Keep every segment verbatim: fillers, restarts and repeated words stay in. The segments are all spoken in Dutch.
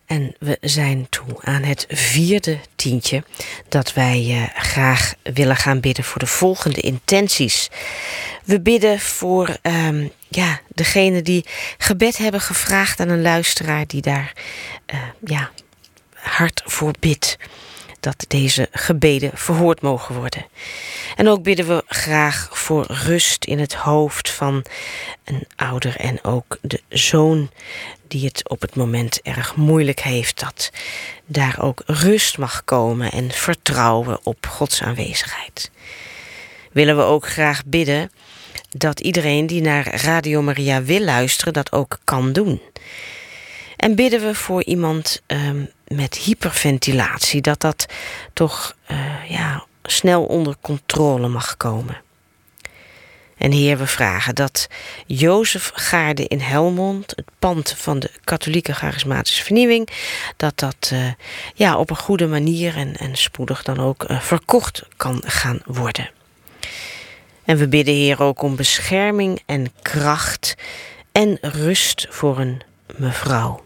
En we zijn toe aan het vierde tientje dat wij uh, graag willen gaan bidden voor de volgende intenties. We bidden voor um, ja, degene die gebed hebben gevraagd aan een luisteraar die daar uh, ja, hard voor bidt. Dat deze gebeden verhoord mogen worden. En ook bidden we graag voor rust in het hoofd van een ouder en ook de zoon die het op het moment erg moeilijk heeft, dat daar ook rust mag komen en vertrouwen op Gods aanwezigheid. Willen we ook graag bidden dat iedereen die naar Radio Maria wil luisteren dat ook kan doen. En bidden we voor iemand um, met hyperventilatie, dat dat toch uh, ja, snel onder controle mag komen. En Heer, we vragen dat Jozef Gaarde in Helmond, het pand van de katholieke charismatische vernieuwing, dat dat uh, ja, op een goede manier en, en spoedig dan ook uh, verkocht kan gaan worden. En we bidden Heer ook om bescherming en kracht en rust voor een mevrouw.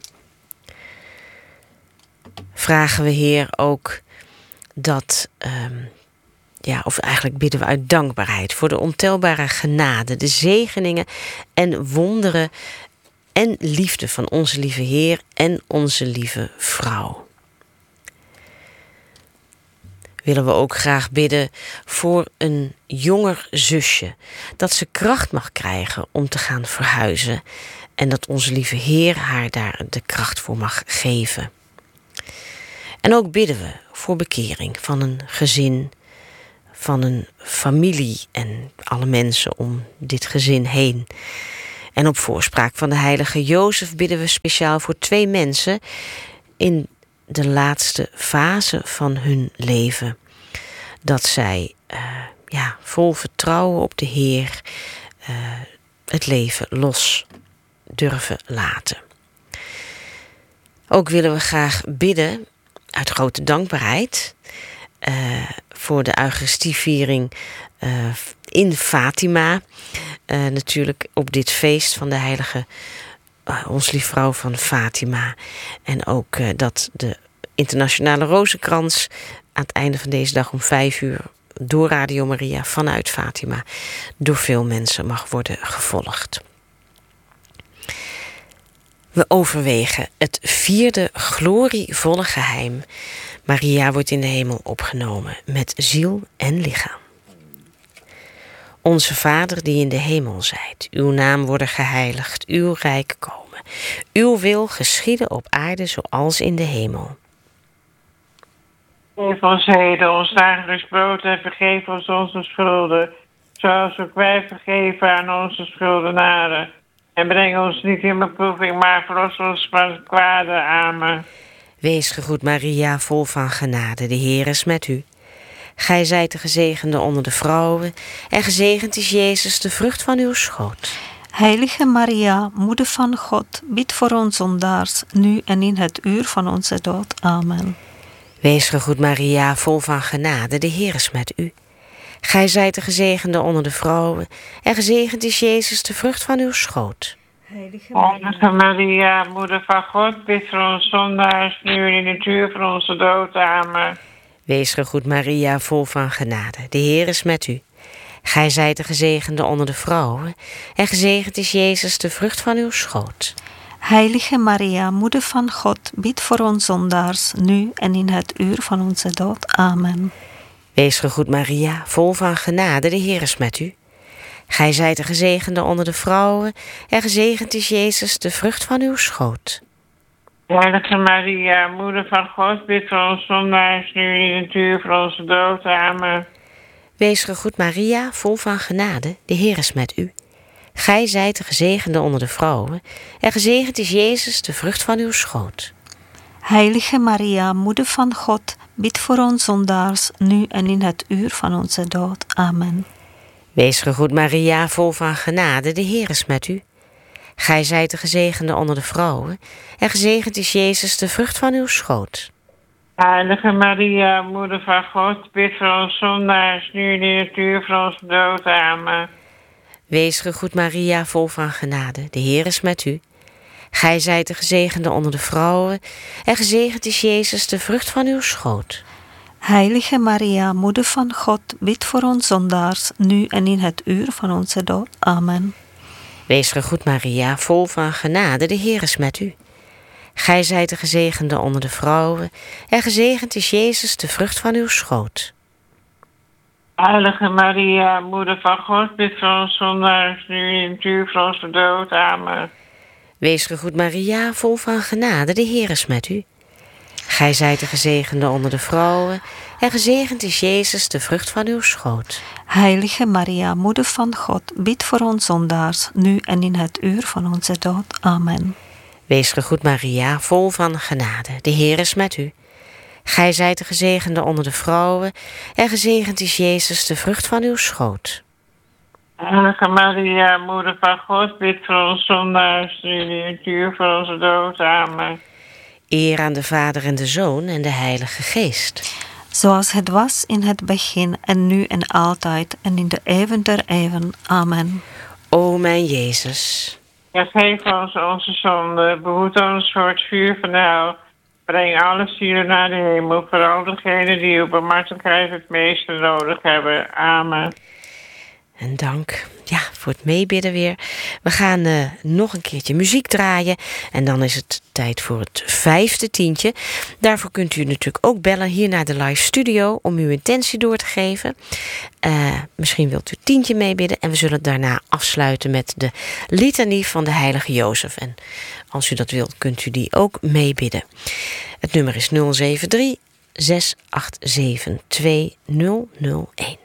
Vragen we Heer ook dat, um, ja, of eigenlijk bidden we uit dankbaarheid voor de ontelbare genade, de zegeningen en wonderen en liefde van onze lieve Heer en onze lieve vrouw. Willen we ook graag bidden voor een jonger zusje, dat ze kracht mag krijgen om te gaan verhuizen en dat onze lieve Heer haar daar de kracht voor mag geven. En ook bidden we voor bekering van een gezin, van een familie en alle mensen om dit gezin heen. En op voorspraak van de heilige Jozef bidden we speciaal voor twee mensen in de laatste fase van hun leven. Dat zij uh, ja, vol vertrouwen op de Heer uh, het leven los durven laten. Ook willen we graag bidden uit grote dankbaarheid uh, voor de Eucharistieviering uh, in Fatima. Uh, natuurlijk op dit feest van de heilige uh, Ons Lieve Vrouw van Fatima. En ook uh, dat de internationale rozenkrans aan het einde van deze dag om vijf uur door Radio Maria vanuit Fatima door veel mensen mag worden gevolgd. We overwegen het vierde glorievolle geheim. Maria wordt in de hemel opgenomen met ziel en lichaam. Onze Vader die in de hemel zijt, uw naam worden geheiligd, uw rijk komen. Uw wil geschieden op aarde zoals in de hemel. Geef ons heden ons dagelijks brood en vergeef ons onze schulden, zoals ook wij vergeven aan onze schuldenaren. En breng ons niet in beproeving, maar verlos ons van het kwade. Amen. Wees gegroet Maria, vol van genade, de Heer is met u. Gij zijt de gezegende onder de vrouwen, en gezegend is Jezus, de vrucht van uw schoot. Heilige Maria, moeder van God, bid voor ons zondaars, nu en in het uur van onze dood. Amen. Wees gegroet Maria, vol van genade, de Heer is met u. Gij zijt de gezegende onder de vrouwen, en gezegend is Jezus, de vrucht van uw schoot. Heilige Maria, Maria moeder van God, bid voor ons zondaars, nu en in het uur van onze dood. Amen. Wees gegroet Maria, vol van genade, de Heer is met u. Gij zijt de gezegende onder de vrouwen, en gezegend is Jezus, de vrucht van uw schoot. Heilige Maria, moeder van God, bid voor ons zondaars, nu en in het uur van onze dood. Amen. Wees gegroet Maria, vol van genade, de Heer is met u. Gij zijt de gezegende onder de vrouwen, en gezegend is Jezus, de vrucht van uw schoot. Heilige Maria, moeder van God, bid voor ons zondaars, nu en in het uur van onze dood. Amen. Wees gegroet Maria, vol van genade, de Heer is met u. Gij zijt de gezegende onder de vrouwen, en gezegend is Jezus, de vrucht van uw schoot. Heilige Maria, moeder van God, bid voor ons zondaars, nu en in het uur van onze dood. Amen. Wees gegroet Maria, vol van genade, de Heer is met u. Gij zijt de gezegende onder de vrouwen, en gezegend is Jezus, de vrucht van uw schoot. Heilige Maria, moeder van God, bid voor ons zondaars, nu en in het uur van onze dood. Amen. Wees gegroet Maria, vol van genade, de Heer is met u. Gij zijt de gezegende onder de vrouwen, en gezegend is Jezus, de vrucht van uw schoot. Heilige Maria, Moeder van God, bid voor ons zondaars, nu en in het uur van onze dood. Amen. Wees gegroet Maria, vol van genade, de Heer is met u. Gij zijt de gezegende onder de vrouwen, en gezegend is Jezus, de vrucht van uw schoot. Heilige Maria, Moeder van God, bid voor ons zondaars, nu in het uur van onze dood. Amen. Wees gegroet Maria, vol van genade, de Heer is met u. Gij zijt de gezegende onder de vrouwen, en gezegend is Jezus, de vrucht van uw schoot. Heilige Maria, Moeder van God, bid voor ons zondaars, nu en in het uur van onze dood. Amen. Wees gegroet Maria, vol van genade, de Heer is met u. Gij zijt de gezegende onder de vrouwen, en gezegend is Jezus, de vrucht van uw schoot. Heilige Maria, Moeder van God, bid voor ons zondaars, nu in het uur van onze dood. Amen. Eer aan de Vader en de Zoon en de Heilige Geest. Zoals het was in het begin en nu en altijd en in de eeuwen der eeuwen. Amen. O mijn Jezus. Vergeef ons onze zonden, behoed ons voor het vuur van de hel. Breng alle zielen naar de hemel, vooral degenen die op barmhartigheid het meeste nodig hebben. Amen. En dank ja, voor het meebidden weer. We gaan uh, nog een keertje muziek draaien. En dan is het tijd voor het vijfde tientje. Daarvoor kunt u natuurlijk ook bellen hier naar de live studio om uw intentie door te geven. Uh, misschien wilt u het tientje meebidden. En we zullen daarna afsluiten met de litanie van de heilige Jozef. En als u dat wilt, kunt u die ook meebidden. Het nummer is nul zeven drie, zes acht zeven, twee nul nul een.